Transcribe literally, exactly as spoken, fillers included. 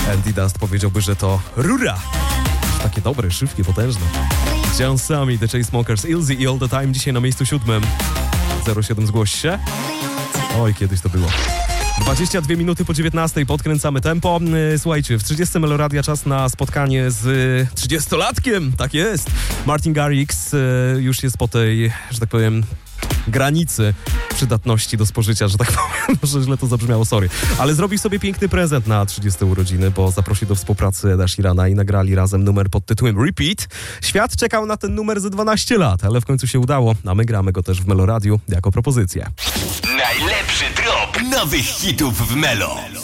Andy Dust powiedziałby, że to rura. Takie dobre, szybkie, potężne. John Sami, The Chainsmokers, Ilzy i All The Time dzisiaj na miejscu siódmym. zero siedem zgłoś się. Oj, kiedyś to było. dwadzieścia dwie minuty po dziewiętnastej, podkręcamy tempo. Słuchajcie, w trzydziestym Meloradia czas na spotkanie z trzydziestolatkiem, tak jest. Martin Garrix już jest po tej, że tak powiem, granicy przydatności do spożycia, że tak powiem. Może źle to zabrzmiało, sorry. Ale zrobił sobie piękny prezent na trzydzieste urodziny, bo zaprosił do współpracy Eda Sheerana i nagrali razem numer pod tytułem Repeat. Świat czekał na ten numer ze dwanaście lat, ale w końcu się udało, a my gramy go też w Meloradiu jako propozycję. Najlepszy drop nowych hitów w Melo.